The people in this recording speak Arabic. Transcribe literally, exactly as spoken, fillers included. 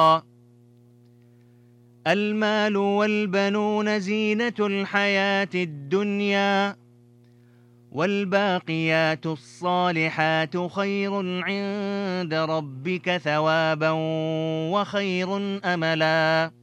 المال والبنون زينة الحياة الدنيا، والباقيات الصالحات خير عند ربك ثوابا وخير أملا.